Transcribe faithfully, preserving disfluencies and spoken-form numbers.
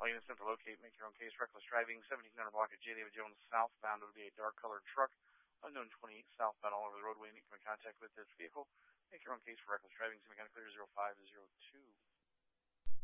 All units sent to locate, make your own case, reckless driving, seventeen hundred block of J. David Jones southbound. It will be a dark-colored truck, unknown twenty-eight southbound all over the roadway. You need to come in contact with this vehicle. Make your own case for reckless driving. Semi-Con Clear zero five zero two.